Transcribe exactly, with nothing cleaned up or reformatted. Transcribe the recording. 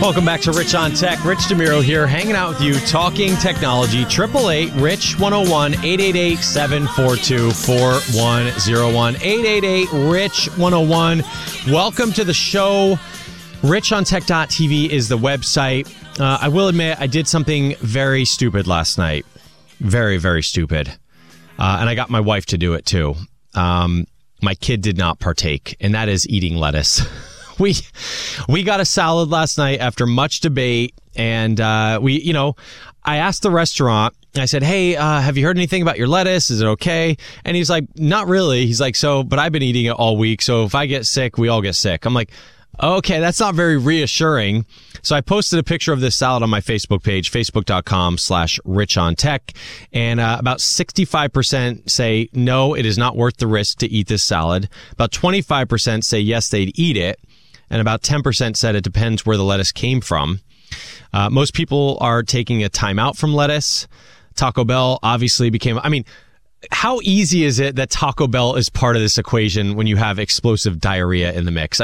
Welcome back to Rich on Tech. Rich DeMiro here, hanging out with you, talking technology. eight eight eight, rich one oh one, eight eight eight, seven four two, four one oh one, eight eight eight, rich one oh one. Welcome to the show. rich on tech dot t v is the website. Uh, I will admit, I did something very stupid last night. Very, very stupid. Uh, and I got my wife to do it, too. Um, my kid did not partake, and that is eating lettuce. We we got a salad last night after much debate, and uh, we, you know, I asked the restaurant, I said, hey, uh, have you heard anything about your lettuce? Is it okay? And he's like, not really. He's like, so, but I've been eating it all week, so if I get sick, we all get sick. I'm like, okay, that's not very reassuring. So I posted a picture of this salad on my Facebook page, facebook.com slash rich on tech. And uh, about sixty-five percent say, no, it is not worth the risk to eat this salad. About twenty-five percent say, yes, they'd eat it. And about ten percent said it depends where the lettuce came from. Uh, most people are taking a timeout from lettuce. Taco Bell obviously became, I mean, how easy is it that Taco Bell is part of this equation when you have explosive diarrhea in the mix?